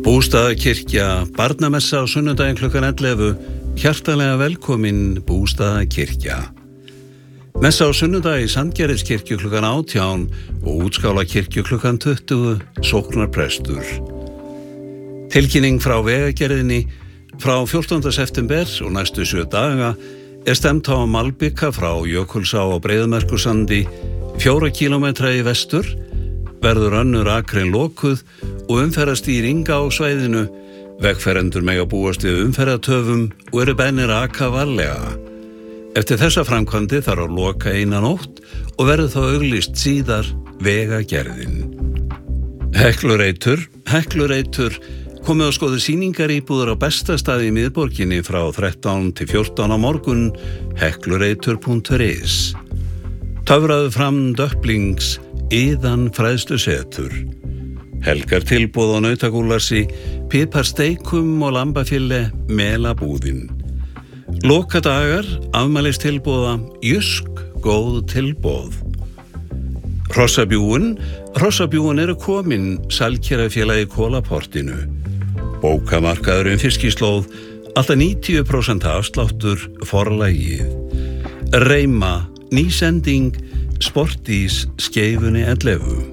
Bústaðakirkja, barnamessa á sunnudaginn klukkan 11, hjartanlega velkomin Bústaðakirkja. Messa á sunnudag í Sandgerðiskirkju klukkan 18 og Útskálakirkju klukkan 20, sóknarprestur. Tilkynning frá vegagerðinni frá 14. september og næstu 7 daga stemt á malbika frá Jökulsá og Breiðamerkursandi 4 kílómetra í vestur, verður önnur akrein lokuð og umferðarstýring á svæðinu. Vegfarendur mega búast við umferðartöfum og eru beðnir að aka varlega. Eftir þessa framkvæmdi þarf að loka eina nótt og verður þá auglýst síðar vegagerðin. Heklureitur, komið að skoða sýningaríbúðar á besta staði í miðborginni frá 13 til 14 á morgun, heklureitur.is. Töfraðu fram Döpplings Iðan fræðslusetur. Helgar tilboð á nautagúlarsi, piparsteikum og lambafille melabúðin. Lokadagar, afmælistilboða, Jysk, góð tilboð. Hrossabjúin eru komin, Salkerafélagi Kólaportinu. Bókamarkaðurinn Fiskislóð, alltaf 90% afsláttur, forlagið. Reima, nýsending, Sportís, Skeifunni 11.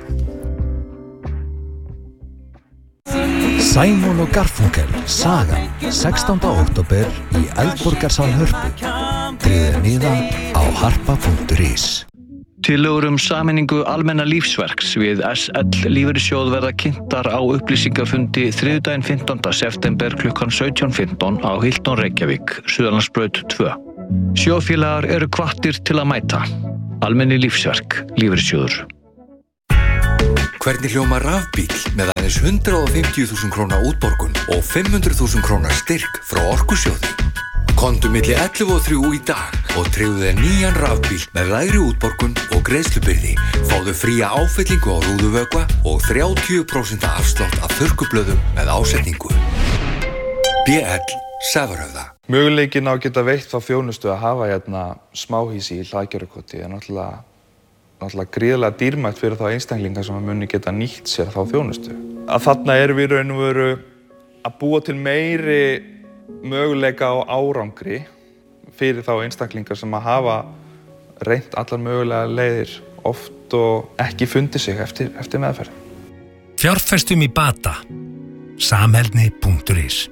Simon og Garfunkel, sagan, 16. október í Eldborgarsal Hörpu. Tryggðu miða á harpa.is. Tillögur sameiningu almenna lífsverks við SL Lífeyrissjóð verða kynntar á upplýsingafundi þriðjudaginn 15. september klukkan 17:15 á Hilton Reykjavík, Suðurlandsbraut 2. Sjóðfélagar eru hvattir til að mæta. Almenni lífsverk, Lífeyrissjóður. Hvernig hljómar rafbíl með aðeins 150.000 króna útborgun og 500.000 króna styrk frá Orkusjóði? Komdu milli 11 og 3 í dag og tryggðu þér nýjan rafbíl með lægri útborgun og greiðslubyrði. Fáðu fría áfyllingu á rúðuvökva og 30% afslátt af þurrkublöðum með ásetningu. BL Sefrhöfða. Möguleikinn á að geta veitt þá þjónustu að hafa hérna smáhýsi í Hlaðgerðarkoti er náttúrulega gríðarlega dýrmætt fyrir þá einstaklinga sem muni geta nýtt sér þá þjónustu. Að þarna erum við raun og veru að búa til meiri möguleika á árangri fyrir þá einstaklingar sem að hafa reynt allar mögulega leiðir oft og ekki fundið sig eftir meðferð. Fjárfestum í bata. Samheldni.is.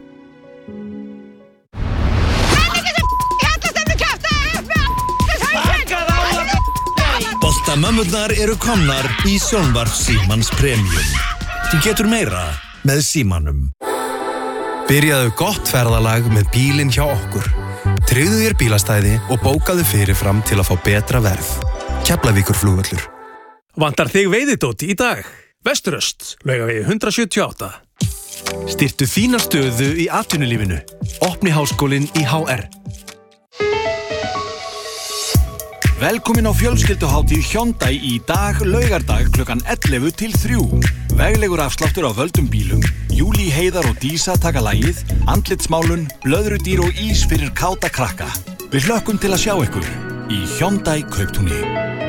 Boltamömmurnar eru komnar í sjónvarp Símans Premium. Þú getur meira með Símanum. Byrjaðu gott ferðalag með bílinn hjá okkur. Tryggðu þér bílastæði og bókaðu fyrirfram til að fá betra verð. Keflavíkurflugvöllur. Vantar þig veiðidót í dag? Vesturöst, Laugavegi 178. Styrktu þína stöðu í atvinnulífinu. Opni háskólinn í HR. Velkomin á fjölskylduhátíð Hyundai í dag, laugardag klukkan 11 til 3. Veglegur afsláttur á völdum bílum, Júlí, Heiðar og Dísa taka lagið, andlitsmálun, blöðrudýr og ís fyrir káta krakka. Við hlökkum til að sjá ykkur í Hyundai Kauptúni.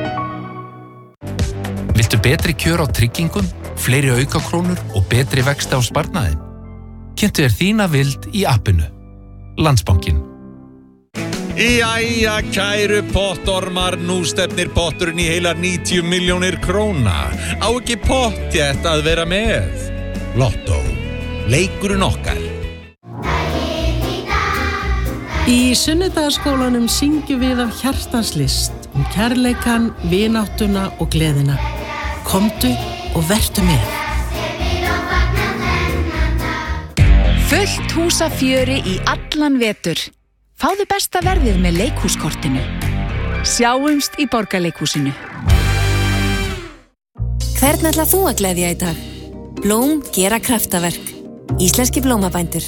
Viltu betri kjör á tryggingum, fleiri aukakrónur og betri vexti á sparnaðinn? Kynntu þér þína vild í appinu. Landsbankinn. Jæja, kæru pottormar, nú stefnir potturinn í heilar 90 milljónir króna. Á ekki pottjætt að vera með. Lottó, leikurinn okkar. Í sunnudagaskólanum syngjum við af hjartans list kærleikann, vináttuna og gleðina. Komdu og vertu með. Fullt hús af fjöri í allan vetur. Fáðu besta verðið með leikhúskortinu. Sjáumst í Borgarleikhúsinu. Hvern ætlar þú að gleðja í dag? Blóm gera kraftaverk. Íslenski blómabændur.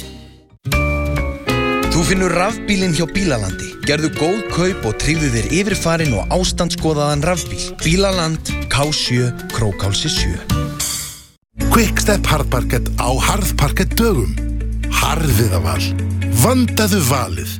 Þú finnur rafbílinn hjá Bílalandi. Gerðu góð kaup og tryggðu þér yfirfarinn og ástandskoðaðan rafbíl. Bílaland, K7, Krókálsi 7. Quickstep Hardparkett á Harðparkett dögum. Harðviðaval. Vandaðu valið.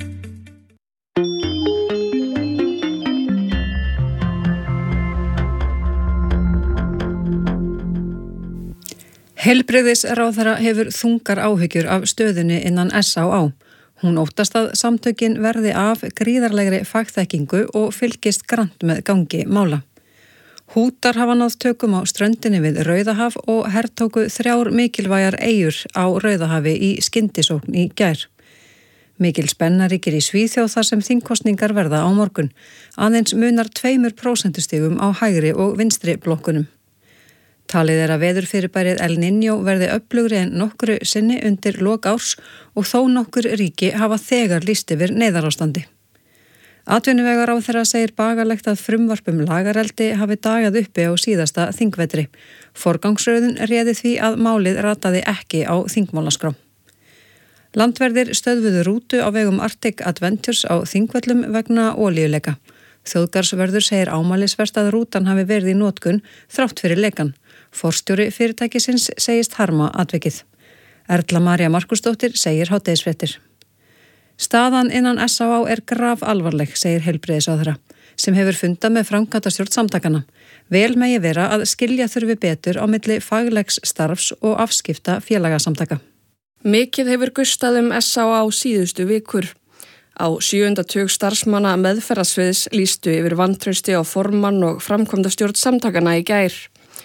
Heilbrigðisráðherra hefur þungar áhyggjur af stöðunni innan SÁÁ. Hún óttast að samtökin verði af gríðarlegri fagþekkingu og fylgist grannt með gangi mála. Hútar hafa náð tökum á ströndinni við Rauðahaf og hertóku 3 mikilvægar eyjur á Rauðahafi í skyndisókn í gær. Mikil spenna ríkir í Svíþjóð þar sem þingkosningar verða á morgun. Aðeins munar 2% stigum á hægri og vinstri blokkunum. Talið að veðurfyrirbærið El Niño verði öflugri en nokkru sinni undir lok árs og þó nokkur ríki hafa þegar lýst yfir neyðarástandi. Atvinnuvegaráðherra segir bagalegt að frumvarpum lagareldi hafi dagað uppi á síðasta þingvetri. Forgangsröðun réði því að málið rataði ekki á þingmálaskrá. Landverðir stöðvuðu rútu á vegum Arctic Adventures á Þingvöllum vegna olíuleika. Þjóðgarðsvörður segir ámælisvert að rútan hafi verið í notkun þrátt fyrir lekan. Forstjóri fyrirtækisins segist harma atvikið. Erla María Markusdóttir segir hádegisfréttir. Staðan innan SÁÁ er grafalvarleg, segir heilbrigðisráðherra, sem hefur fundað með framkvæmdastjórn samtakanna. Vel megi vera að skilja þurfi betur á milli faglegs starfs og afskipta félagasamtaka. Mikið hefur gustað SÁÁ síðustu vikur. Á 7. tug starfsmanna meðferðarsviðs lýstu yfir vantrausti á formann og framkvæmdastjórn samtakana í gær.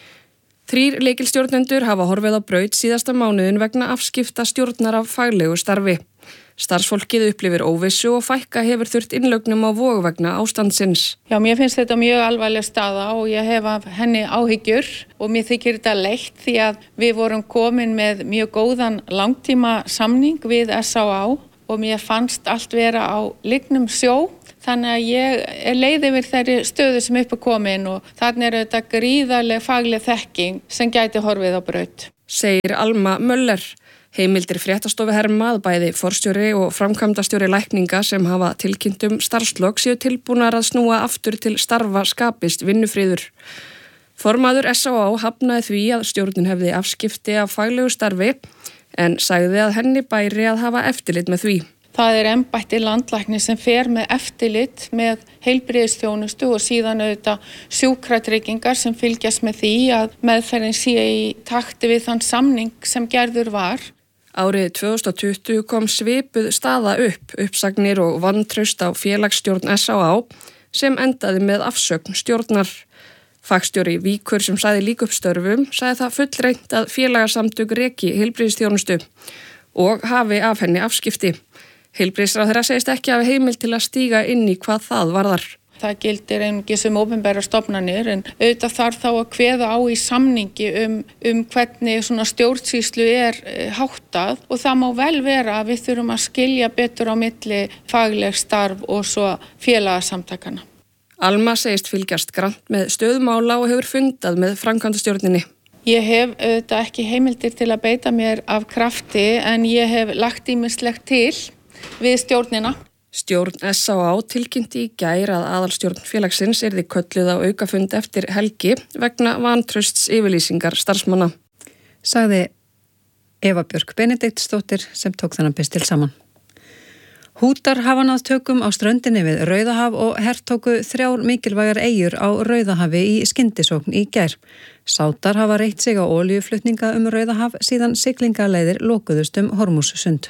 3 lykilstjórnendur hafa horfið á braut síðasta mánuðin vegna afskipta stjórnar af faglegu starfi. Starfsfólkið upplifir óvissu og fækka hefur þurft innlögnum á Vog vegna ástandsins. Já, mér finnst þetta mjög alvarleg staða og ég hef af henni áhyggjur og mér þykir þetta leitt því að við vorum komin með mjög góðan langtíma samning við SÁÁ og mér fannst allt vera á lygnum sjó. Þannig að ég er leið yfir þeirri stöðu sem upp er komin og þannig þetta gríðarleg fagleg þekking sem gæti horfið á braut. Segir Alma Möller. Heimildir fréttastofu herma að bæði forstjóri og framkvæmdastjóri lækninga sem hafa tilkynnt starfslok séu tilbúnar að snúa aftur til starfa skapist vinnufríður. Formaður SÁÁ hafnaði því að stjórnin hefði afskipti af faglegu starfi en sagði að henni bæri að hafa eftirlit með því. Það er embætti landlækni sem fer með eftirlit með heilbrigðisþjónustu og síðan auðvitað sjúkratryggingar sem fylgjast með því að meðferðin sé í takti við þann samning sem gerður var. Árið 2020 kom svipuð staða uppsagnir og vantraust á félagsstjórn SÁÁ sem endaði með afsögn stjórnar. Fagstjóri Víkur sem sagði líka upp störfum sagði það fullreynt að félagasamtök reki heilbrigðisþjónustu og hafi af henni afskipti. Heilbrigðisráðherra segist ekki hafa heimild til að stíga inn í hvað það varðar. Það gildir einungis opinberar stofnanir en auðvitað þarf þá að kveða á í samningi hvernig svona stjórnsýslu er háttað og það má vel vera að við þurfum að skilja betur á milli fagleg starf og svo félagasamtakana. Alma segist fylgjast grannt með stöðumála og hefur fundað með framkvæmdastjórninni. Ég hef auðvitað ekki heimildir til að beita mér af krafti en ég hef lagt ýmislegt til við stjórnina. Stjórn SÁÁ tilkynnti í gær að aðalstjórn félagsins yrði kölluð á aukafund eftir helgi vegna vantrausts yfirlýsingar starfsmanna. Sagði Eva Björk Benediktsdóttir sem tók þennan pistil saman. Hútar hafa náð tökum á ströndinni við Rauðahaf og hertóku 3 mikilvægar eyjur á Rauðahafi í skyndisókn í gær. Sátar hafa reitt sig á olíuflutninga Rauðahaf síðan siglingaleiðir lokuðust Hormússund.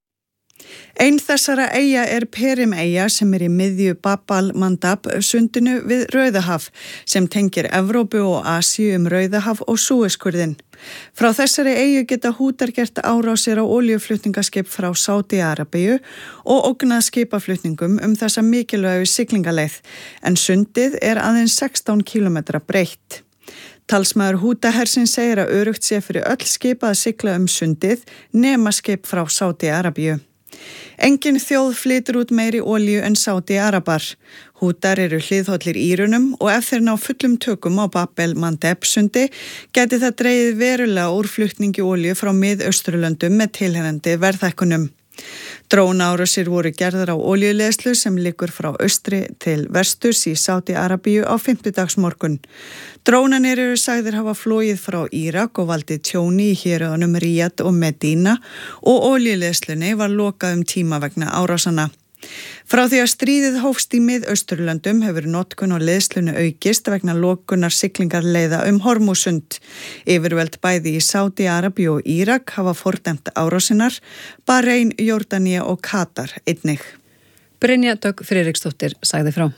Ein þessara eyja er Perim-eyja sem í miðju Bab al-Mandab sundinu við Rauðahaf sem tengir Evrópu og Asíu Rauðahaf og Súesskurðinn. Frá þessari eyju geta Hútar gert árásir á olíuflutningaskip frá Sádi-Arabíu og ógnað skipaflutningum þessa mikilvægu siglingaleið en sundið er aðeins 16 km breitt. Talsmaður Hútahersins segir að öruggt sé fyrir öll skip að sigla sundið nema skip frá Sádi-Arabíu. Engin þjóð flytur út meiri olíu en Sádi-Arabar. Hútar eru hliðhollir Írunum og ef þeir ná fullum tökum á Bab el-Mandeb sundi gæti það dregið verulega úr flutningi olíu frá Mið-Austurlöndum með tilheyrandi verðhækkunum. Drónaárásir voru gerðar á olíuleiðslu sem liggur frá austri til vesturs í Sádi-Arabíu á 5. morgun. Drónanir eru sagðir hafa flogið frá Írak og valdið tjóni í héruðunum Ríad og Medina og olíuleiðslunni var lokað tíma vegna árásanna. Frá því að stríðið hófst í Mið-Austurlöndum hefur notkun á leiðslunni aukist vegna lokunar siglingarleiða Hormúzsund. Yfirvöld bæði í Sádi-Arabíu og Írak hafa fordæmt árásinnar, Bahrein, Jórdaníu og Katar einnig. Brynja Dögg Friðriksdóttir sagði frá.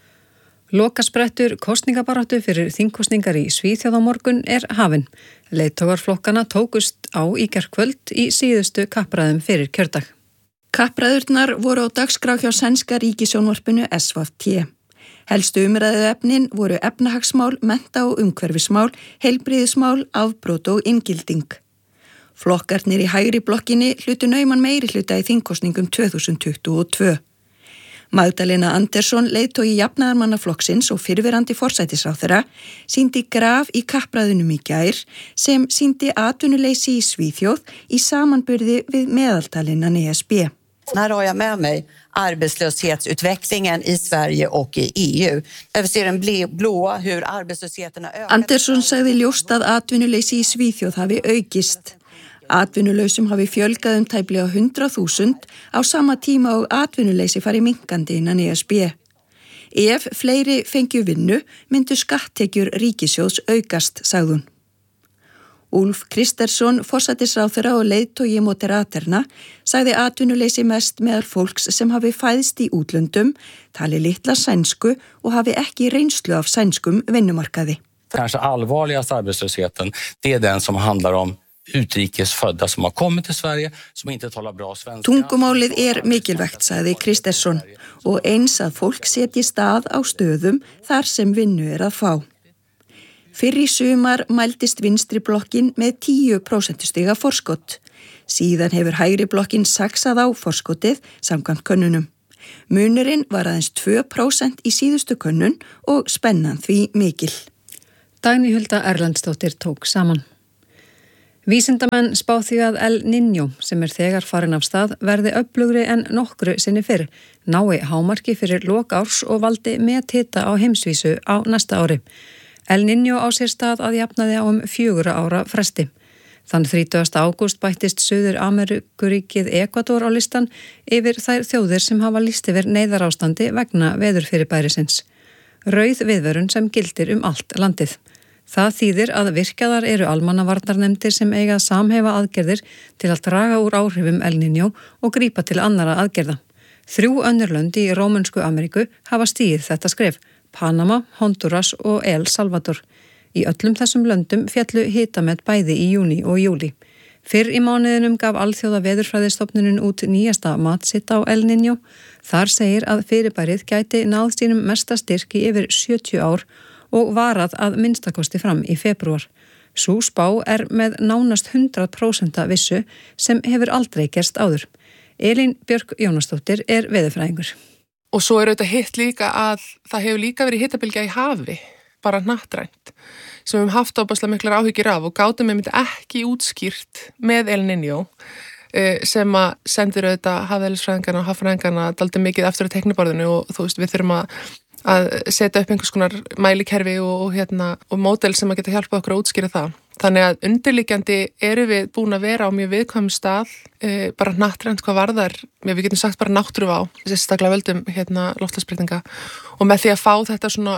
Lokasprettur kosningabaráttu fyrir þingkosningar í Svíþjóð á morgun er hafinn. Leiðtogarflokkana tókust á í gærkvöld í síðustu kappræðum fyrir kjördag. Kappræðurnar voru á dagskrá hjá sænska ríkissjónvarpinu SVT. Helstu umræðuefnin voru efnahagsmál, mennta- og umhverfismál, heilbrigðismál, afbrot og inngilding. Flokkarnir í hægri blokkinni hlutu nauman meirihluta í þingkosningum 2022. Magdalena Andersson, leiðtogi jafnaðarmannaflokksins og fyrrverandi forsætisráðherra, sýndi graf í kappræðunum í gær sem sýndi atvinnuleysi í Svíþjóð í samanburði við meðaltalinnan ESB. Här har jag med mig arbetslöshetsutvecklingen i Sverige och i EU. Där vi ser en blåa hur arbetslösheten har ökat. Andersson sagði ljóst að atvinnuleysi í Svíþjóð hafi aukist. Atvinnulausum hafi fjölgað tæplega 100.000 á sama tíma og atvinnuleysi fari minnkandi innan ESB. Ef fleiri fengju vinnu, myndu skatttekjur ríkissjóðs aukast, sagði hún. Úlf Kristersson, forsætisráðherra og leiðtogi Moderaterna, sagði atvinnuleysi mest meðal fólks sem hafi fæðst í útlöndum, tali litla sænsku og hafi ekki reynslu af sænskum vinnumarkaði. Kanske allvarligast arbetslösheten, det är den som handlar om utrikesfödda som har kommit till Sverige som inte talar bra svenska. Tungumálið er mikilvægt, sagði Kristersson, og eins að fólk setji stað á stöðum þar sem vinnu er að fá. Fyrr í sumar mældist vinstri blokkin með 10% stiga forskott. Síðan hefur hægri blokkin saxað á forskotið samkvæmt könnunum. Munurinn var aðeins 2% í síðustu könnun og spennan því mikil. Dagný Hulda Erlendsdóttir tók saman. Vísindamenn spá því að El Niño, sem þegar farin af stað, verði öflugri en nokkru sinni fyrr, nái hámarki fyrir lok árs og valdi methita á heimsvísu á næsta ári. El Niño á sér stað að jafnaði á 4 ára fresti. Þann 30. ágúst bættist Suður Ameríkuríkið Ekvador á listan yfir þær þjóðir sem hafa lýst yfir neyðarástandi vegna veðurfyrirbærisins. Rauð viðvörun sem gildir allt landið. Það þýðir að virkjaðar eru almannavarnarnefndir sem eiga að samhæfa aðgerðir til að draga úr áhrifum El Niño og grípa til annara aðgerða. 3 önnur lönd í Rómönsku Ameríku hafa stigið þetta skref, Panama, Honduras og El Salvador. Í öllum þessum löndum féllu hitamet bæði í júní og júlí. Fyrr í mánuðinum gaf Alþjóða veðurfræðistofnunin út nýjasta matsitt á El Niño. Þar segir að fyrirbærið gæti náð sínum mesta styrk í yfir 70 ár og varað að minnstakosti fram í febrúar. Sú spá er með nánast 100% vissu sem hefur aldrei gerst áður. Elín Björk Jónasdóttir er veðurfræðingur. Og svo er auðvitað hitt líka að það hefur líka verið hitabylgja í hafi, bara hnattrænt, sem við höfum haft ábærslega miklar áhyggjur af og gátum við ekki útskýrt með El Niño sem að sendir auðvitað hafiðeðlisfræðingarna og haffræðingarna dálítið mikið eftir á teikniborðinu og þú veist við þurfum að setja upp einhvers konar mælikerfi og módel sem að geta hjálpað okkur að útskýra það. Þannig að undirliggjandi eru við búin að vera á mjög viðkvæmum stað, bara hnattrænt hvað varðar, við getum sagt bara náttúruvá, sérstaklega völdum loftslagsbreytinga og með því að fá þetta svona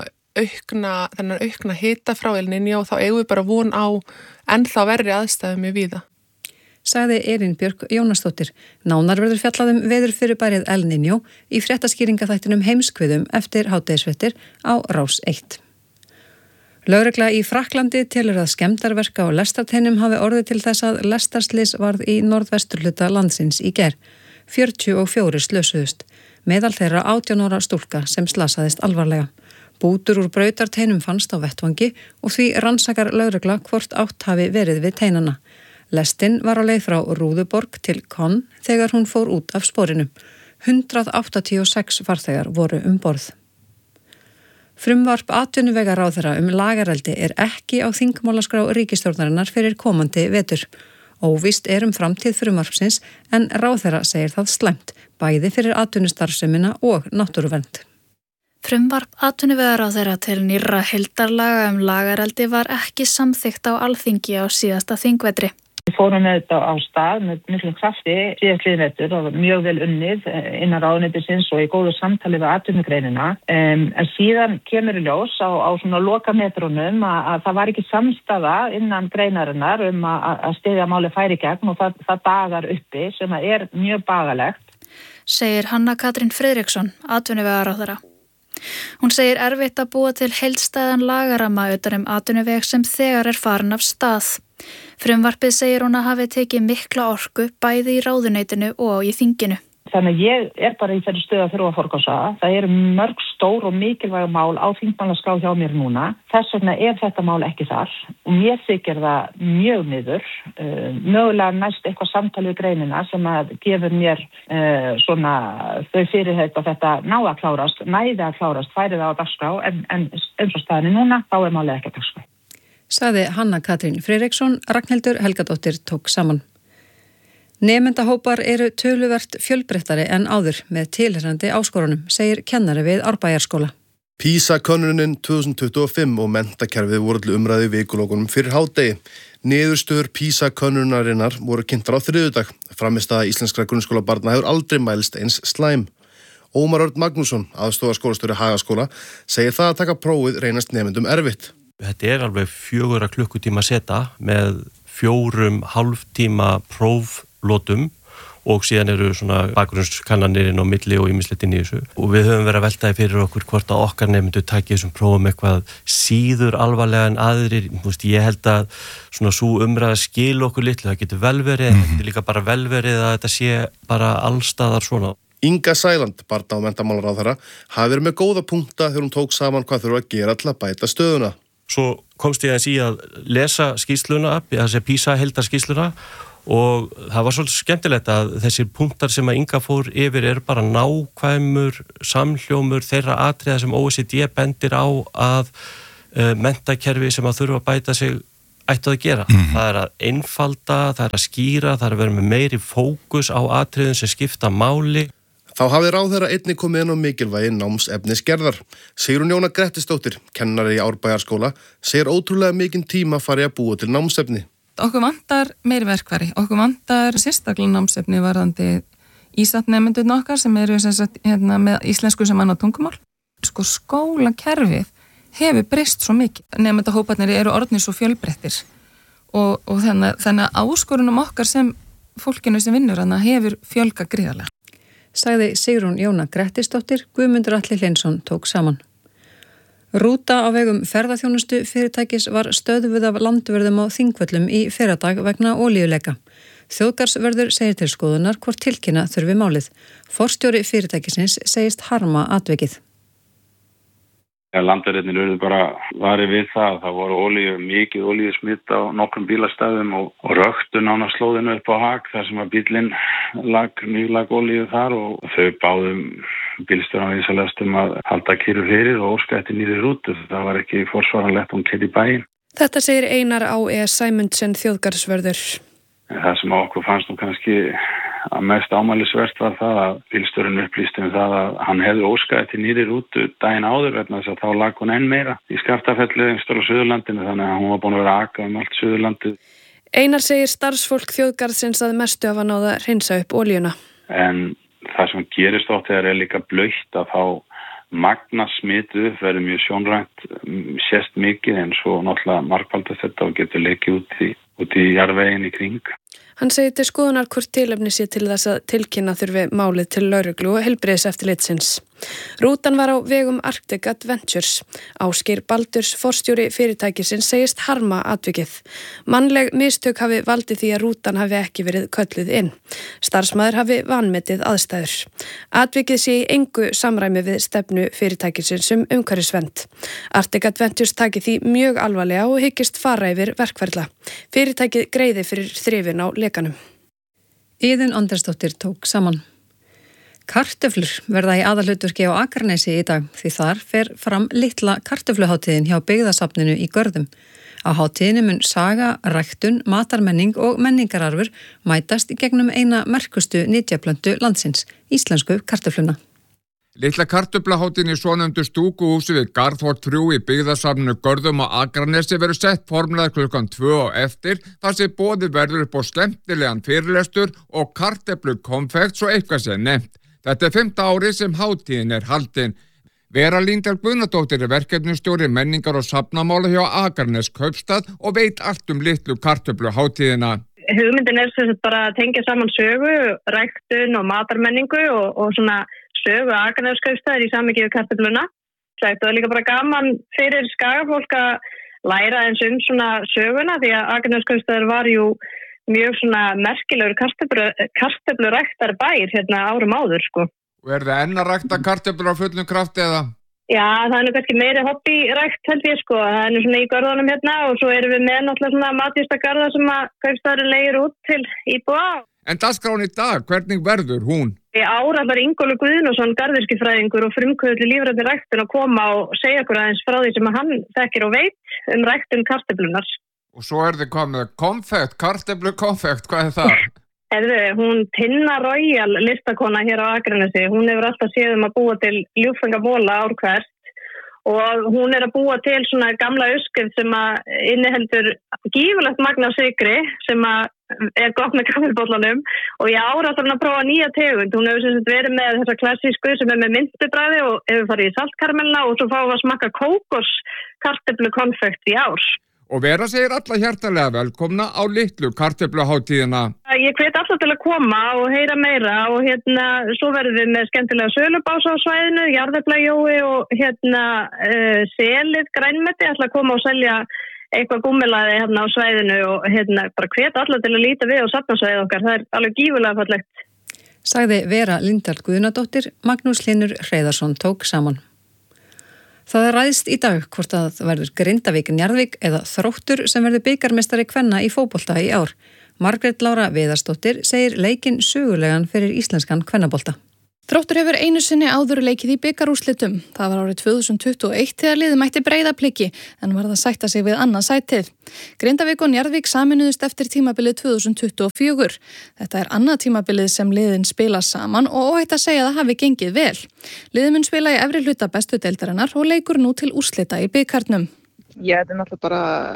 aukna hita frá El Niño og þá eigum við bara von á ennþá verri aðstæðum mjög víða. Sagði Elín Björk Jónasdóttir. Nánar verður fjallað veðurfyrirbærið El Niño í fréttaskýringaþættinum Heimskviðum eftir hádegisfréttir á Rás 1. Lögregla í Frakklandi telur að skemmdarverka á lestarteinum hafi orðið til þess að lestarslys varð í norðvesturhluta landsins í gær. 44 slösuðust. Meðal þeirra 18 ára stúlka sem slasaðist alvarlega. Bútur úr brautarteinum fannst á vettvangi og því rannsakar lögregla hvort átt hafi verið við teinana. Lestin var á leið frá Rúðuborg til Konn þegar hún fór út af sporinu. 186 farþegar voru borð. Frumvarp atvinnuvegaráðherra lagareldi er ekki á þingmálaskrá ríkisstjórnarinnar fyrir komandi vetur. Óvíst er framtíð frumvarpsins en ráðherra segir það slæmt, bæði fyrir atvinnustarfsemina og náttúruvernd. Frumvarp atvinnuvegaráðherra til nýrra heildarlaga lagareldi var ekki samþykkt á Alþingi á síðasta þingvetri. Við fórum með þetta á stað með miklum krafti síðastliðin vetur og mjög vel unnið innan ráðuneytisins og í góðu samtali við atvinnugreinina. En síðan kemur í ljós á svona lokametrunum að það var ekki samstaða innan greinarinnar að styðja málið færi gegn og það dagar uppi sem er mjög bagalegt. Segir Hanna Katrín Friðriksson, atvinnuvegaráðherra. Hún segir erfitt að búa til heildstæðan lagaramma utan atvinnuveg sem þegar farin af stað. Frumvarpið segir hún að hafi tekið mikla orku bæði í ráðuneytinu og í þinginu. Þannig að ég bara í þeirri stöðu að þurfa að forgangsraða. Það eru mörg stór og mikilvæg mál á þingmálaskrá hjá mér núna. Þess vegna þetta mál ekki þar og mér þykir það mjög miður. Mögulega næst eitthvað samtal við greinina sem að gefur mér svona þau fyrirheit að þetta næði að klárast, færi það á dagskrá en eins og staðinni núna þá málið ekki að dagskrá. Sagði Hanna Katrín Friðriksson, Ragnhildur Helgadóttir tók saman. Nemendahópar eru töluvert fjölbreyttari en áður með tilheyrandi áskorunum, segir kennari við Árbæjarskóla. PISA-könnunin 2025 og menntakerfið voru til umræði í vikulokunum fyrir hádegi. Niðurstöður PISA-könnunarinnar voru kynntar á þriðjudag. Frammistaða íslenskra grunnskólabarna hefur aldrei mælst eins slæm. Ómar Örn Magnússon, aðstoðarskólastjóri Hagaskóla, segir það að taka prófið reynast nemendum erfitt. Þetta alveg 4 klukkutíma seta með 4,5 tíma próflotum og síðan eru svona bakgrunnskannanir inn á milli og ýmislegt inn í þessu. Og við höfum verið að veltaði fyrir okkur hvort að okkar nemendur taki þessum prófum eitthvað síður alvarlega en aðrir. Ég held að svona sú umræða skil okkur litlu, það getur vel verið, þetta er líka bara vel verið að þetta sé bara allstaðar svona. Inga Sæland, barna- og menntamálaráðherra, hafi verið með góða punkta þegar hún tók saman hvað þurfa að gera til að bæta stöðuna. Svo komst ég aðeins í að lesa skýrsluna, þessi PISA heildarskýrsluna og það var svolítið skemmtilegt að þessir punktar sem að Inga fór yfir bara nákvæmur samhljómur þeirra atriða sem OECD bendir á að menntakerfi sem að þurfa að bæta sig ættu að gera. Það að einfalda, það að skýra, það að vera með meiri fókus á atriðum sem skipta máli. Þá hafði ráðherra einnig komið inn á mikilvægi námsefnisgerðar. Sigrún Jóna Grettisdóttir, kennari í Árbæjarskóla, segir ótrúlega mikinn tíma farið að búa til námsefni. Okkur vantar meiri verkfæri, okkur vantar sérstaklega námsefni varðandi ísatnemendurinn okkar sem eru með íslensku sem annað tungumál. Skólakerfið hefur breyst svo mikið. Nemendahóparnir eru orðnir svo fjölbreyttir og þannig að áskorunum okkar sem fólkinu sem vinnur hefur fjölgað gríðarlega. Sagði Sigrún Jóna Grettisdóttir, Guðmundur Atli Hleinsson tók saman. Rúta á vegum ferðaþjónustu fyrirtækis var stöðvuð af landvörðum á Þingvöllum í fyrradag vegna olíuleika. Þjóðgarðsvörður segir til skoðunar hvort tilkynna þurfi málið. Forstjóri fyrirtækisins segist harma atvikið. Landverðirnir eru bara varið við það voru mikið olíusmitt á nokkrum bílastæðum og röktu nánast slóðinu upp á hak þar sem að bíllinn nýlag olíu þar og þau báðum bílstjórann vísalestum að halda kyrru fyrir og óska eftir nýri rútu. Það var ekki forsvaranlegt hún kyrr í bæinn. Þetta segir Einar Á.E. Sæmundsen þjóðgarðsvörður. Það sem okkur fannst kannski að mest ámælisvert var það að bílstjórinn upplýsti það að hann hefði óskað eftir nýri rútu daginn áður vegna þess að þá lag hún enn meira í Skaftafelli stóra Suðurlandinu þannig að hún var búin að vera að aka allt Suðurlandið. Einar segir starfsfólk þjóðgarðsins að mestu hafa náð að hreinsa upp olíuna. En það sem gerist oft þegar líka blautt að þá magna smitið verður mjög sjónrænt sést mikið en svo náttúrulega margfaldast þetta og getur leikið út í jarðveginn í kring. Hann segir til skoðunar hvort tilefni sé til þess að tilkynna þurfi málið til lögreglu og heilbrigðiseftirlitsins. Rútan var á vegum Arctic Adventures. Ásgeir Baldurs, forstjóri fyrirtækisins, segist harma atvikið. Mannleg mistök hafi valdið því að rútan hafi ekki verið kölluð inn. Starfsmaður hafi vanmetið aðstæður. Atvikið sé í engu samræmi við stefnu fyrirtækisins umhverfisvernd. Arctic Adventures taki því mjög alvarlega og hyggist fara yfir verkferla. Fyrirtækið greiði fyrir þrifin á lekanum. Iðunn Andrésdóttir tók saman. Kartöflur verða í aðalhlutverki á Akranesi í dag því þar fer fram litla kartöfluhátíðin hjá byggðasafninu í Görðum. Á hátíðinu mun saga, ræktun, matarmenning og menningararfur mætast í gegnum eina merkustu nytjaplöntu landsins, íslensku kartöfluna. Litla kartöflaháttíðin í svonefndu stúkuhúsi við Garðhort 3 í byggðasafninu Görðum á Akranesi verður sett formlega klukkan 2 á eftir þar sem boðið verður upp á skemmtilegan fyrirlestur og kartöflukonfekt svo eitthvað sé nefnt. Þetta er 5. árið sem hátíðin er haldin. Vera Líndal Guðnadóttir er verkefnustjóri menningar og safnamála hjá Akranes Kaupstað og veit allt litlu kartöfluháttíðina. Hugmyndin er sem sagt bara að tengja saman sögu, ræktun og matarmenningu og svona sögu Akranes Kaupstaðar í samhengi við kartöfluna. Það er líka bara gaman fyrir skagafólk að læra eins svona söguna því að Akranes Kaupstaðar var jú mjög svona merkilegur kartöfluræktar bær hérna árum áður sko. Og það enn að rækta kartöflur á fullum krafti eða? Já, það er kannski meiri hobbyrækt held ég sko. Það er svona í görðunum hérna og svo erum við með náttúrulega svona matjurtagarða sem að Kaupstaðurinn leigir út til íbúa. En dagskráin í dag, hvernig verður hún? Í ár ætlar Ingólfur Guðnason, garðyrkjufræðingur og frumkvöðli lífrænni ræktun að koma og segja okkur aðeins frá því sem að hann þekkir og veit ræktun kartöflunar. Og svo þið komið konfekt, kartöflukonfekt, hvað er það? Hún Tinna Royal listakona hér á Akranesi, hún hefur alltaf séð að búa til ljúffengabóla ár hvert og hún er að búa til svona gamla uppskrift sem að inniheldur gífurlegt magn af sykri sem að er gott með kaffibollanum og í ár ætlar hún að prófa nýja tegund. Hún hefur sem sagt verið með þessa klassísku sem er með myntubræði og hefur farið í saltkarmelna og svo fáum við að smakka kókoskartöflukonfekt í ár. Og Vera segir alla hjartalega velkomna á litlu kartöfluháttíðina. Ég hvet alla til að koma og heyra meira og svo verðum við með skemmtilega sölubása á svæðinu, jarðeplajói og selið grænmeti ætla að koma og selja eitthvað gúmmilaði hérna á svæðinu og bara hvet alla til að líta við og safnasvæðið okkar. Það er alveg gífurlega fallegt. Sagði Vera Líndal Guðnadóttir, Magnús Hlynur Hreiðarsson tók saman. Það ræðst í dag hvort að verður Grindavík Njarðvík eða Þróttur sem verður bikarmeistari kvenna í fótbolta í ár. Margrét Lára Viðarsdóttir segir leikinn sögulegan fyrir íslenskan kvennabolta. Þróttur hefur einu sinni áður leikið í bikarúrslitum. Það var árið 2021 þegar liðið mætti Breiðabliki en var það sætta sig við annað sætið. Grindavík og Njarðvík saminuðust eftir tímabilið 2024. Þetta er annað tímabilið sem liðin spila saman og óhætt að segja að það hafi gengið vel. Liðið mun spila í efri hluta bestu deildarinnar og leikur nú til úrslita í bikarnum. Já, þetta er náttúrulega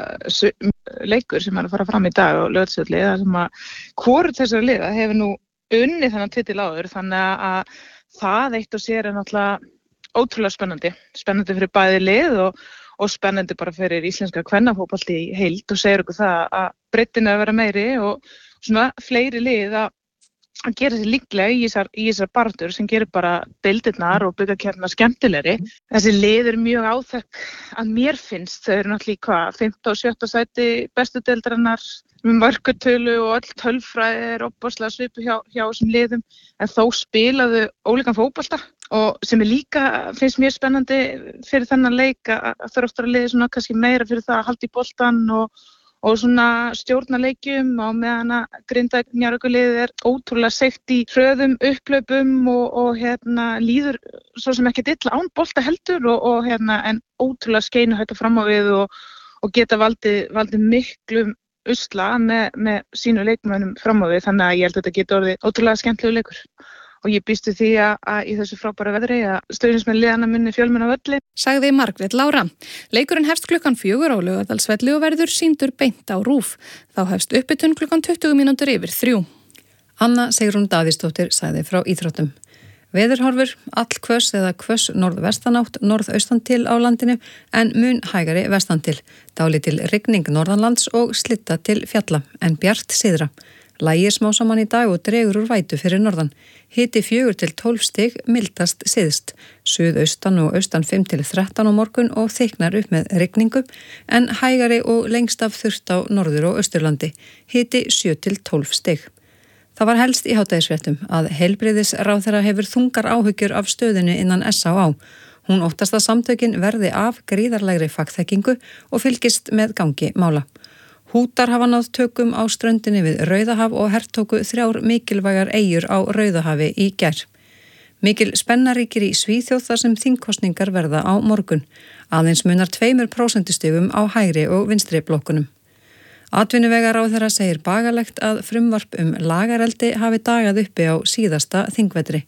bara leikur sem er að fara fram í dag og Laugardalsvelli þar sem að hvorugt þessara liða hefur nú unnið þennan titil áður þannig að það eitt og sér er náttúrulega ótrúlega spennandi fyrir bæði lið og spennandi bara fyrir íslenska kvennafótbolti í heild og segir okkur það að breiddin er að vera meiri og svona fleiri lið að gera sér líklega í þessar baráttur sem gerir bara deildirnar og bikarkeppnina skemmtilegri. Þessi lið er mjög áþekk að mér finnst, þau eru náttúrulega 5. og 7. sæti bestu deildarinnar með mörkutölu og öll tölfræði er opaslega svipu hjá þessum liðum en þó spilaðu ólíkan fótbolta og sem er líka finnst mér spennandi fyrir þennan leik að Þróttur liði svona kannski meira fyrir það að halda í boltan og svona stjórna leikjum á meðan að Grindavík Njarðvík er ótrúlega seikt í hröðum upphlaupum og líður svo sem ekki illa án bolta heldur og en ótrúlega skeinuhættu fram á við og geta valdið miklum usla með sínu leikmönnum fram á við þannig að ég held að þetta geti orðið ótrúlega skemmtilegu leikur. Og ég býstu því að í þessu frábæra veðri að stuðningsmenn liðanna munni fjölmenn á velli. Sagði Margrét Lára. Leikurinn hefst klukkan 4 á Laugardalsvelli og verður sýndur beint á RÚV. Þá hefst uppbytun klukkan 20 mínútur yfir 3. Anna Sigrún Davíðsdóttir sagði frá íþróttum. Veðurhorfur, allhvöss eða hvöss norðvestanátt norðaustan til á landinu en mun hægari vestan til. Dálítil rigning norðanlands og slitta til fjalla en bjart syðra. Lægir smá saman í dag og dregur úr vætu fyrir norðan. Hiti 4 til 12 stig, mildast syðst. Suðaustan og austan 5 til 13 á morgun og þyknar upp með rigningu en hægari og lengst af þurrt á norður og austurlandi. Hiti 7 til 12 stig. Það var helst í hádegisfréttum að heilbrigðisráðherra hefur þungar áhyggjur af stöðunni innan SÁÁ. Hún óttast að samtökin verði af gríðarlegri fagþekkingu og fylgist með gangi mála. Hútar hafa náð tökum á ströndinni við Rauðahaf og hertóku 3 mikilvægar eyjur á Rauðahafi í gær. Mikil spenna ríkir í Svíþjóð þar sem þingkosningar verða á morgun. Aðeins munar 2% stigum á hægri og vinstri blokkunum. Atvinnuvegaráðherra segir bagalegt að frumvarp lagareldi hafi dagað uppi á síðasta þingvetri.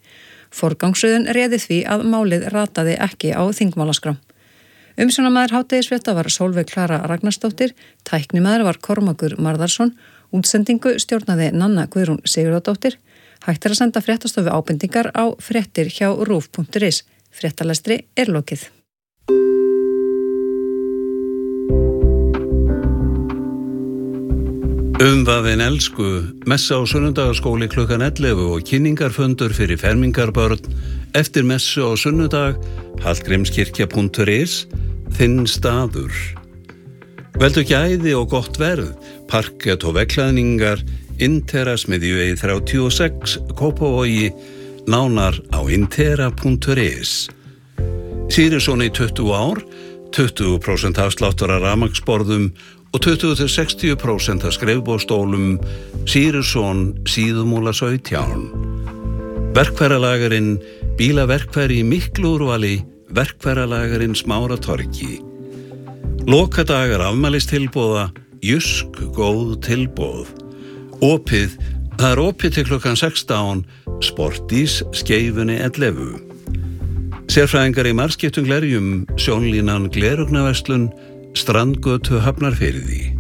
Forgangsröðun réði því að málið rataði ekki á þingmálaskrá. Umsjónarmaður hádegisfrétta var Sólveig Klara Ragnarsdóttir, tæknimaður var Kormákur Marðarsson, útsendingu stjórnaði Nanna Guðrún Sigurðardóttir. Hægt að senda fréttastofu ábendingar á fréttir hjá ruf.is. Fréttalestri lokið. Umvafin elsku, messa á sunnudagaskóli klukkan 11 og kynningarfundur fyrir fermingarbörn eftir messu á sunnudag, hallgrímskirkja.is, þinn staður. Veldu gæði og gott verð, parkett og veggklæðningar, Intera-smiðjuvegi 36, Kópavogi, nánar á intera.is. Sýrisson í 20 ár, 20% afsláttur af rafmagnsborðum og 20-60% af skrifborðsstólum, Sýrisson, Síðumúla 17. Verkfæralagarinn, bílaverkfæri í miklu úrvali, verkfæralagarinn Smáratorgi. Lokadagar afmælistilboða, Jysk góð tilboð. Opið, það er opið til klukkan 16, Sportís Skeifunni 11. Sérfræðingar í margskiptum glerjum, Sjónlínan Glerugnaverslun, Strandgötu Hafnarfirði.